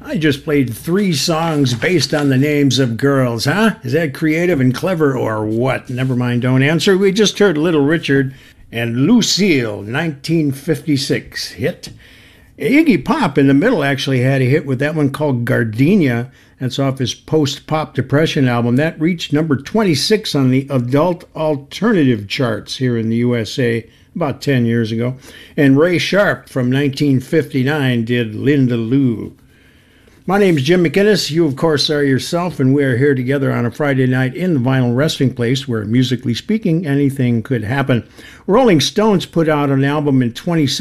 I just played 3 songs based on the names of girls, huh? Is that creative and clever or what? Never mind, don't answer. We just heard Little Richard and Lucille, 1956 hit. Iggy Pop in the middle actually had a hit with that one called Gardenia. That's off his post-pop depression album. That reached number 26 on the adult alternative charts here in the USA about 10 years ago. And Ray Sharp from 1959 did Linda Lou. My name's Jim McInnes. You, of course, are yourself, and we are here together on a Friday night in the Vinyl Resting Place where, musically speaking, anything could happen. Rolling Stones put out an album in 2017